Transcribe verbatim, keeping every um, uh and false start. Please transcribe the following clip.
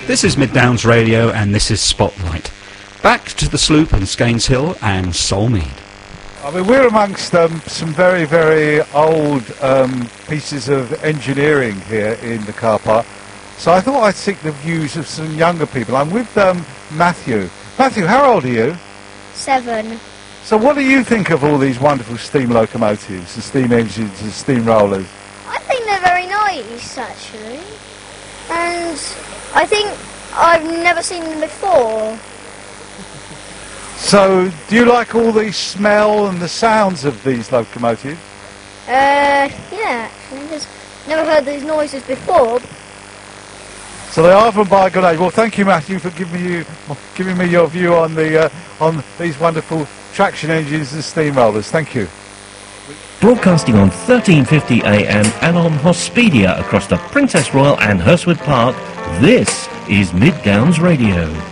This is Mid Downs Radio and this is Spotlight. Back to the Sloop and Skeins Hill and Solmead. I mean, we're amongst um, some very, very old um, pieces of engineering here in the car park. So I thought I'd seek the views of some younger people. I'm with um, Matthew. Matthew, how old are you? Seven. So what do you think of all these wonderful steam locomotives and steam engines and steam rollers? I think they're very nice, actually. And I think I've never seen them before. So, do you like all the smell and the sounds of these locomotives? Uh, yeah, actually, because never heard these noises before. So they are from bygone age. Well, thank you, Matthew, for giving you giving me your view on the uh, on these wonderful traction engines and steamrollers. Thank you. Broadcasting on thirteen fifty A M and on Hospedia across the Princess Royal and Hurstwood Park, this is Mid Downs Radio.